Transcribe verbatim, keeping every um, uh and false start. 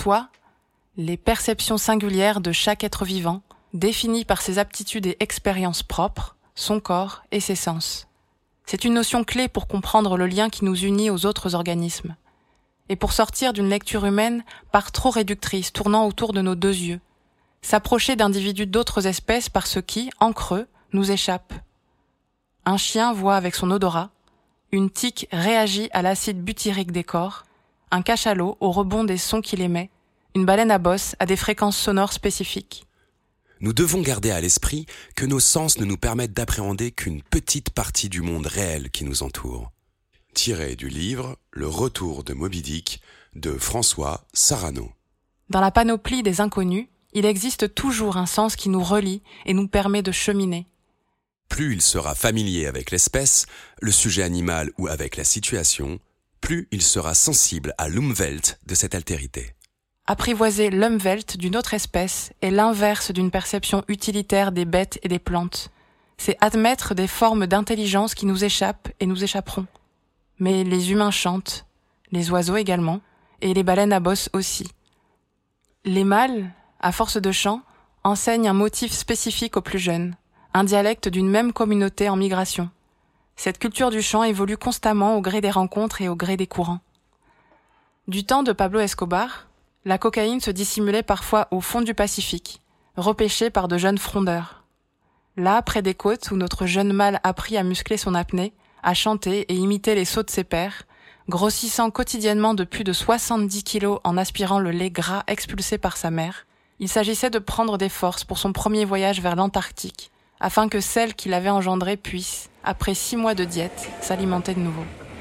soi, les perceptions singulières de chaque être vivant, définies par ses aptitudes et expériences propres, son corps et ses sens. C'est une notion clé pour comprendre le lien qui nous unit aux autres organismes. Et pour sortir d'une lecture humaine par trop réductrice, tournant autour de nos deux yeux. S'approcher d'individus d'autres espèces par ce qui, en creux, nous échappe. Un chien voit avec son odorat, une tique réagit à l'acide butyrique des corps, un cachalot au rebond des sons qu'il émet, une baleine à bosse à des fréquences sonores spécifiques. Nous devons garder à l'esprit que nos sens ne nous permettent d'appréhender qu'une petite partie du monde réel qui nous entoure. Tiré du livre « Le retour de Moby Dick » de François Sarano. Dans la panoplie des inconnus, il existe toujours un sens qui nous relie et nous permet de cheminer. Plus il sera familier avec l'espèce, le sujet animal ou avec la situation, plus il sera sensible à l'Umwelt de cette altérité. Apprivoiser l'Umwelt d'une autre espèce est l'inverse d'une perception utilitaire des bêtes et des plantes. C'est admettre des formes d'intelligence qui nous échappent et nous échapperont. Mais les humains chantent, les oiseaux également, et les baleines à bosse aussi. Les mâles, à force de chant, enseignent un motif spécifique aux plus jeunes, un dialecte d'une même communauté en migration. Cette culture du chant évolue constamment au gré des rencontres et au gré des courants. Du temps de Pablo Escobar, la cocaïne se dissimulait parfois au fond du Pacifique, repêchée par de jeunes frondeurs. Là, près des côtes où notre jeune mâle apprit à muscler son apnée, à chanter et imiter les sauts de ses pairs, grossissant quotidiennement de plus de soixante-dix kilos en aspirant le lait gras expulsé par sa mère, il s'agissait de prendre des forces pour son premier voyage vers l'Antarctique, afin que celle qui l'avait engendré puisse, après six mois de diète, s'alimenter de nouveau.